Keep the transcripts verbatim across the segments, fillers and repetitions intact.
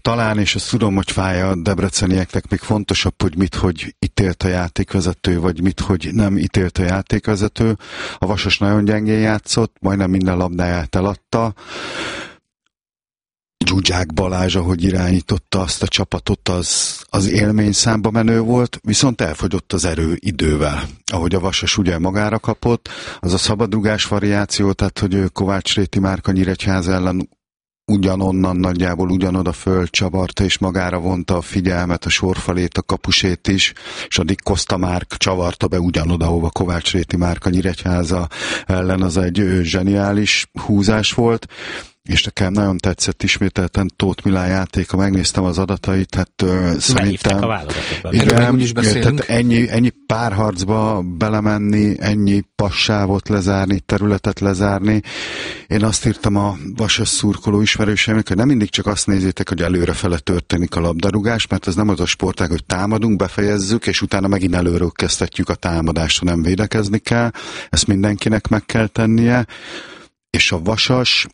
talán, és azt tudom, hogy fáj a debrecenieknek, még fontosabb, hogy mit, hogy ítélt a játékvezető, vagy mit, hogy nem ítélt a játékvezető. A Vasas nagyon gyengén játszott, majdnem minden labdáját eladta. Zsuzsák Balázs, ahogy irányította azt a csapatot, az, az élmény számba menő volt, viszont elfogyott az erő idővel. Ahogy a Vasas ugye magára kapott, az a szabadrugás variáció, tehát hogy Kovács Réti Márka Nyíregyháza ellen ugyanonnan nagyjából ugyanoda fölcsavarta, és magára vonta a figyelmet, a sorfalét, a kapusét is, és addig Koszta Márk csavarta be ugyanoda, ahova Kovács Réti Márka Nyíregyháza ellen, az egy zseniális húzás volt. És nekem nagyon tetszett ismételten Tóth Milán játéka, megnéztem az adatait, hát uh, szerintem a válogatotban. igen, tehát ennyi, ennyi párharcba belemenni, ennyi passávot lezárni, területet lezárni. Én azt írtam a Vasas szurkoló ismerőseimnek, hogy nem mindig csak azt nézzétek, hogy előrefele történik a labdarúgás, mert ez nem az a sportág, hogy támadunk, befejezzük, és utána megint előről kezdhetjük a támadást, ha nem védekezni kell. Ezt mindenkinek meg kell tennie. És a Vasas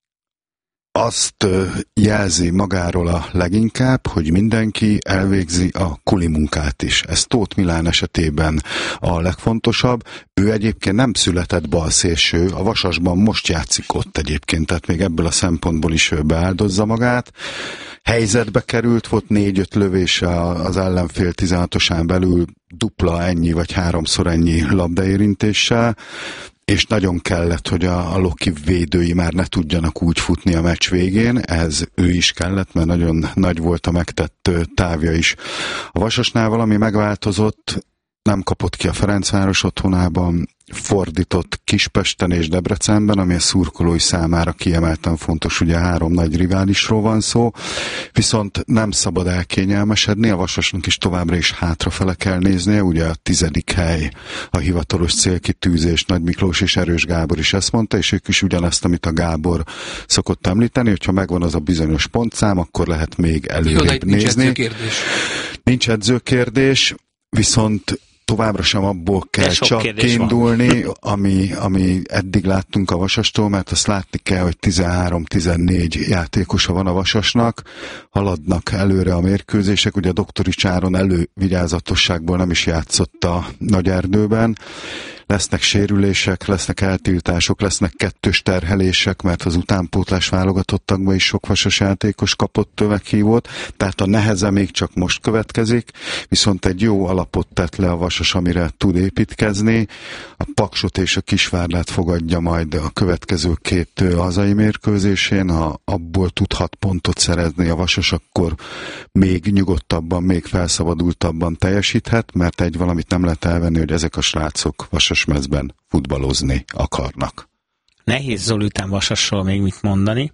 azt jelzi magáról a leginkább, hogy mindenki elvégzi a kuli munkát is. Ez Tóth Milán esetében a legfontosabb. Ő egyébként nem született balszélső, a Vasasban most játszik ott egyébként, tehát még ebből a szempontból is beáldozza magát. Helyzetbe került, volt négy-öt lövése az ellenfél tizenhatosán belül, dupla ennyi vagy háromszor ennyi labdaérintéssel, és nagyon kellett, hogy a, a Loki védői már ne tudjanak úgy futni a meccs végén, ehhez ő is kellett, mert nagyon nagy volt a megtett távja is. A Vasasnál valami megváltozott, nem kapott ki a Ferencváros otthonában, fordított Kispesten és Debrecenben, ami a szurkolói számára kiemelten fontos, ugye három nagy riválisról van szó, viszont nem szabad elkényelmesedni, a Vasasnak is továbbra is hátrafele kell néznie, ugye a tizedik hely a hivatalos célkitűzés, Nagy Miklós és Erős Gábor is ezt mondta, és ők is ugyanazt, amit a Gábor szokott említeni, hogyha megvan az a bizonyos pontszám, akkor lehet még előrébb nézni. Nincs edzőkérdés. Nincs edzőkérdés, viszont továbbra sem abból kell csak kiindulni, ami, ami eddig láttunk a Vasastól, mert azt látni kell, hogy tizenhárom-tizennégy játékosa van a Vasasnak, haladnak előre a mérkőzések, ugye a Doktorics Áron elővigyázatosságból nem is játszott a Nagyerdőben, lesznek sérülések, lesznek eltiltások, lesznek kettős terhelések, mert az utánpótlás válogatottakban is sok Vasas játékos kapott meghívót, tehát a neheze még csak most következik, viszont egy jó alapot tett le a Vasas, amire tud építkezni. A Paksot és a Kisvárdát fogadja majd a következő két hazai mérkőzésén, ha abból tud hat pontot szerezni a Vasas, akkor még nyugodtabban, még felszabadultabban teljesíthet, mert egy valamit nem lehet elvenni, hogy ezek a srácok Vasasmezben futballozni akarnak. Nehéz Zoli után Vasasról még mit mondani.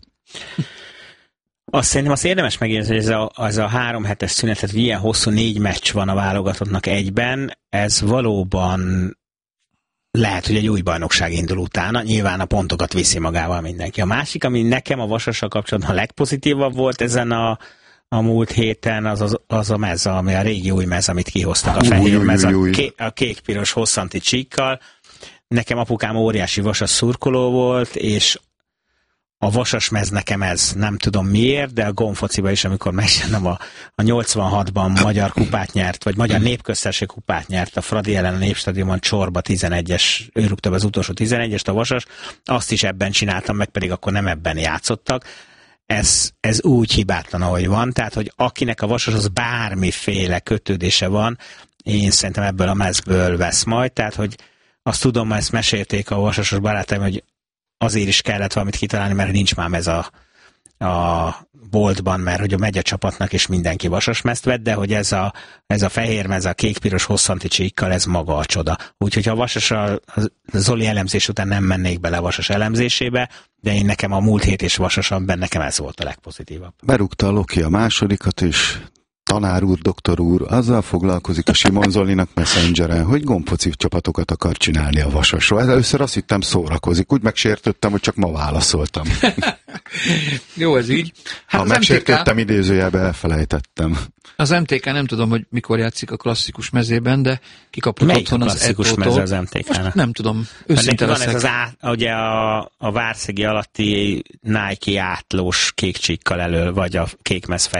Azt szerintem azt érdemes megérzni, hogy ez a, az a három hetes szünetet, hogy ilyen hosszú négy meccs van a válogatottnak egyben, ez valóban lehet, hogy egy új bajnokság indul utána, nyilván a pontokat viszi magával mindenki. A másik, ami nekem a Vasassal kapcsolatban a legpozitívabb volt ezen a, a múlt héten, az, az, az a mez, ami a régi új mez, amit kihoztak, a fehér mez, a, ké, a kék-piros hosszanti csíkkal. Nekem apukám óriási Vasas szurkoló volt, és a Vasasmez nekem ez, nem tudom miért, de a Gonfociba is, amikor megcsinálom a, a nyolcvanhatban magyar kupát nyert, vagy magyar népköztársaság kupát nyert a Fradi ellen a Népstadionban Csorba tizenegyes, ő rúgta be az utolsó tizenegyest a Vasas, azt is ebben csináltam, meg pedig akkor nem ebben játszottak. Ez, ez úgy hibátlan, ahogy van, tehát, hogy akinek a Vasashoz bármiféle kötődése van, én szerintem ebből a mezből vesz majd, tehát, hogy azt tudom, ezt mesélték a vasasos barátaim, hogy azért is kellett valamit kitalálni, mert nincs már ez a, a boltban, mert hogy a megye csapatnak is mindenki vasasmezt vett, de hogy ez a, ez a fehér mez, a kék-piros hosszanti csíkkal, ez maga a csoda. Úgyhogy ha a Vasasra, a Zoli elemzés után nem mennék bele a Vasas elemzésébe, de én nekem a múlt hét és Vasasabban nekem ez volt a legpozitívabb. Berúgta a Loki a másodikat, és tanár úr, doktor úr, azzal foglalkozik a Simon Zolinak Messengeren, hogy gombfoci csapatokat akar csinálni a Vasasról. Először azt hittem szórakozik, úgy megsértődtem, hogy csak ma válaszoltam. Jó, ez így. Hát ha megsértődtem, idézőjelbe elfelejtettem. Az em té ká nem tudom, hogy mikor játszik a klasszikus mezében, de kikapott melyik otthon az klasszikus mez az em té ká-nak? Most nem tudom, őszinte van leszek. ez az á, ugye a, a Várszegi alatti Nike átlós kék csíkkal elől, vagy a kék mez